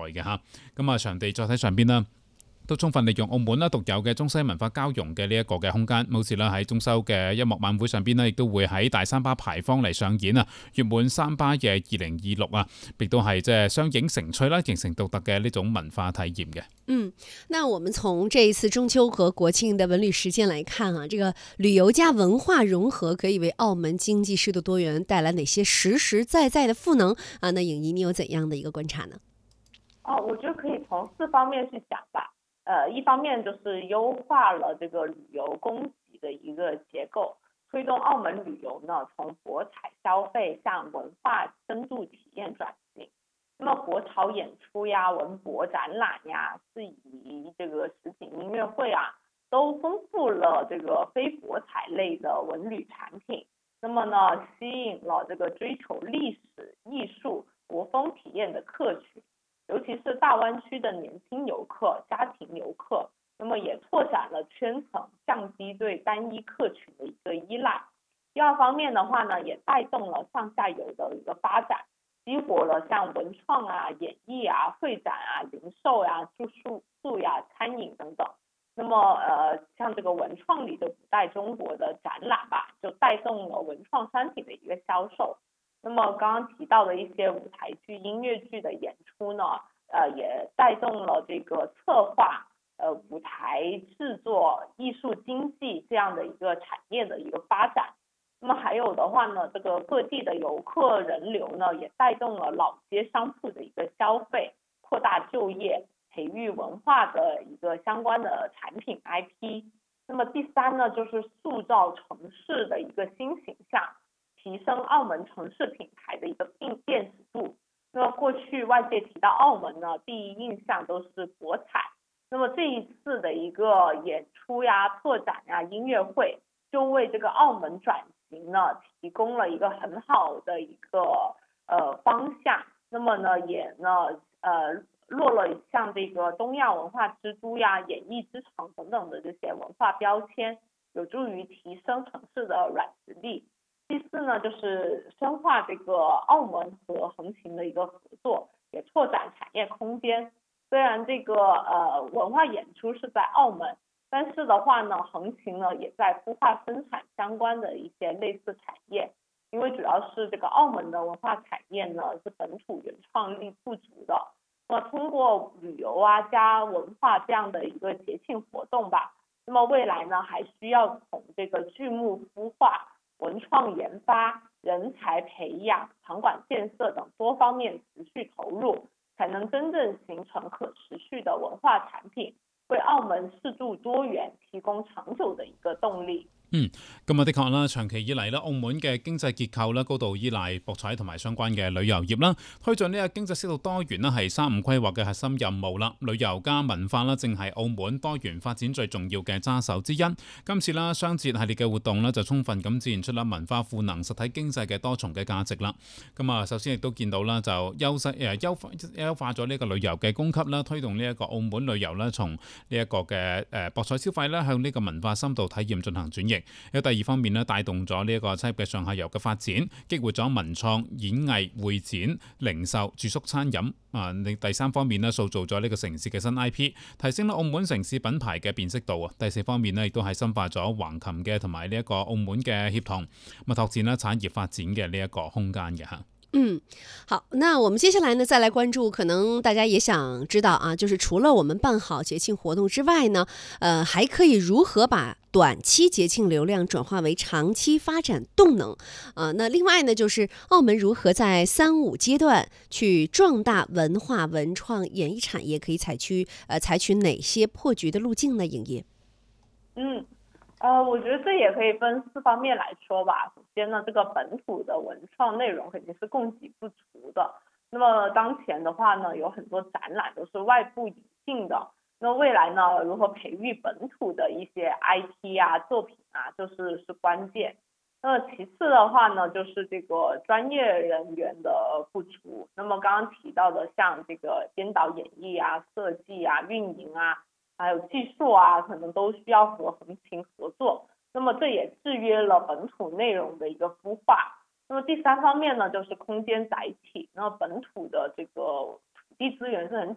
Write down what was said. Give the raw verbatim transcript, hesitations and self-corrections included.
嘅嚇。咁啊，場地載體上邊呢，都充分利用澳門啦獨有嘅中西文化交融嘅呢一個嘅空間，好似啦喺中秋嘅音樂晚會上邊呢，亦都會喺大三巴牌坊嚟上演啊，月滿三巴嘅二零二六啊，亦都係即係雙影成趣啦，形成獨特嘅呢種文化體驗嘅。 嗯，那我們從這一次中秋和國慶的文旅實踐來看啊，這個旅遊加文化融合可以為澳門經濟適度多元帶來哪些實實在在的賦能啊？那影怡你有怎樣的一個觀察呢？ 哦，我覺得可以從四方面去講吧。呃，一方面就是優化了這個旅遊供給的一個結構，推動澳門旅遊呢從博彩消費向文化深度體驗轉型。那麼國潮演出呀、文博展覽呀、四宜這個實景音樂會啊，都豐富了這個非博彩類的文旅產品。那麼呢，吸引了這個追求歷史、藝術、國風體驗的客群。尤其是大灣區的年輕遊客、家庭遊客，那麼也拓展了圈層，降低對單一客群的一個依賴。第二方面的話呢，也帶動了上下游的一個發展，激活了像文創啊、演藝啊、會展啊、零售啊、住宿宿呀、餐飲等等。那麼呃，像這個文創裡的古代中國的展覽吧，就帶動了文創商品的一個銷售。那麼剛剛提到的一些舞台劇、音樂劇的演出呢，呃，也帶動了這個策劃、呃舞台製作、藝術經濟這樣的一個產業的一個發展。那麼還有的話呢，這個各地的遊客人流呢，也帶動了老街商鋪的一個消費，擴大就業，培育文化的一個相關的產品 I P。那麼第三呢，就是塑造城市的一個新形象。提升澳門城市品牌的一個辨辨識度。那麼過去外界提到澳門呢，第一印象都是博彩。那麼這一次的一個演出呀、特展呀、音樂會，就為這個澳門轉型呢提供了一個很好的一個呃方向。那麼呢，也呢呃落了像這個東亞文化之都呀、演藝之城等等的這些文化標籤，有助於提升城市的軟實力。第四呢，就是深化這個澳門和橫琴的一個合作，也拓展產業空間。雖然這個呃文化演出是在澳門，但是的話呢，橫琴呢也在孵化生產相關的一些類似產業。因為主要是這個澳門的文化產業呢是本土原創力不足的，那麼通過旅遊啊加文化這樣的一個節慶活動吧，那麼未來呢還需要從這個劇目孵化、文創研發、人才培養、場館建設等多方面持續投入，才能真正形成可持續的文化產品，為澳門適度多元提供長久的一個動力。 嗯，咁啊的確啦，長期以嚟咧，澳門嘅經濟結構咧高度依賴博彩同埋相關嘅旅遊業啦，推進呢個經濟適度多元啦係三五規劃嘅核心任務啦。旅遊加文化啦，正係澳門多元發展最重要嘅揸手之一。今次啦雙節系列嘅活動咧，就充分咁展現出啦文化賦能實體經濟嘅多重嘅價值啦。咁啊，首先亦都見到啦，就優勢誒優化優化咗呢個旅遊嘅供給啦，推動呢一個澳門旅遊啦，從呢一個嘅誒博彩消費啦，向呢個文化深度體驗進行轉型。有第二方面咧，帶動咗呢一個產業嘅上下游嘅發展，激活咗文創、演藝、會展、零售、住宿、餐飲。啊，第三方面咧，塑造咗呢個城市嘅新 I P， 提升咗澳門城市品牌嘅辨識度啊。第四方面咧，亦都係深化咗橫琴嘅同埋呢一個澳門嘅協同，咁啊拓展啦產業發展嘅呢一個空間嘅嚇。 嗯，好，那我們接下來呢，再來關注，可能大家也想知道啊，就是除了我們辦好節慶活動之外呢，呃，還可以如何把短期節慶流量轉化為長期發展動能？呃，那另外呢，就是澳門如何在三五階段去壯大文化、文創、演藝產業，可以採取呃採取哪些破局的路徑呢？影業？ 嗯。呃，我覺得這也可以分四方面來說吧。首先呢，這個本土的文創內容肯定是供給不足的。那麼當前的話呢，有很多展覽都是外部引進的。那未來呢，如何培育本土的一些 I P 啊、作品啊，就是是關鍵。那麼其次的話呢，就是這個專業人員的不足。那麼剛剛提到的，像這個編導演繹啊、設計啊、運營啊，還有技術啊，可能都需要和橫琴合作，那麼這也制約了本土內容的一個孵化。那麼第三方面呢，就是空間載體。那麼本土的這個土地資源是很